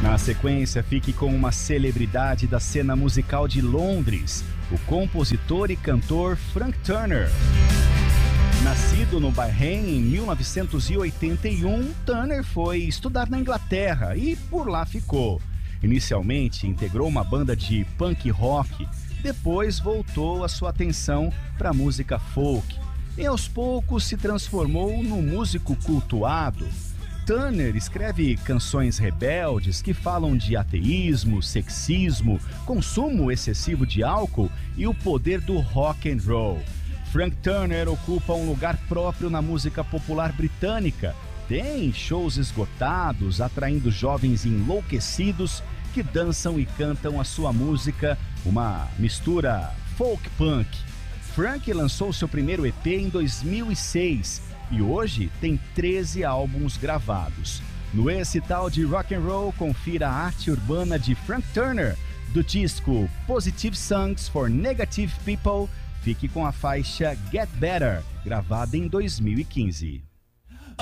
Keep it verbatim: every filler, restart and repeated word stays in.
Na sequência, fique com uma celebridade da cena musical de Londres, o compositor e cantor Frank Turner. Nascido no Bahrein em mil novecentos e oitenta e um, Turner foi estudar na Inglaterra e por lá ficou. Inicialmente, integrou uma banda de punk rock, depois voltou a sua atenção para a música folk e aos poucos se transformou num músico cultuado. Turner escreve canções rebeldes que falam de ateísmo, sexismo, consumo excessivo de álcool e o poder do rock and roll. Frank Turner ocupa um lugar próprio na música popular britânica. Tem shows esgotados, atraindo jovens enlouquecidos que dançam e cantam a sua música, uma mistura folk-punk. Frank lançou seu primeiro E P em dois mil e seis e hoje tem treze álbuns gravados. No Esse Tal de Rock and Roll, confira a arte urbana de Frank Turner, do disco Positive Songs for Negative People. Fique com a faixa Get Better, gravada em dois mil e quinze.